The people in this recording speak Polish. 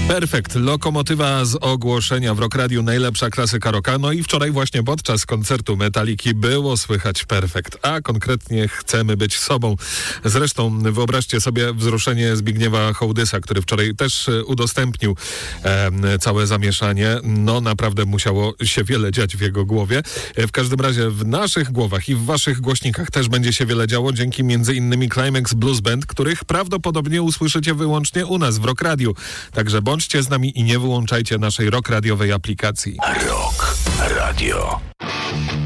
Perfekt. Lokomotywa z ogłoszenia w Rock Radiu, najlepsza klasyka rocka. No i wczoraj właśnie podczas koncertu Metaliki było słychać Perfekt, a konkretnie Chcemy być sobą. Zresztą wyobraźcie sobie wzruszenie Zbigniewa Hołdysa, który wczoraj też udostępnił całe zamieszanie. No naprawdę musiało się wiele dziać w jego głowie. W każdym razie w naszych głowach i w waszych głośnikach też będzie się wiele działo dzięki m.in. Climax Blues Band, których prawdopodobnie usłyszycie wyłącznie u nas w Rock Radiu. Także bądźcie z nami i nie wyłączajcie naszej Rock Radiowej aplikacji. Rock Radio.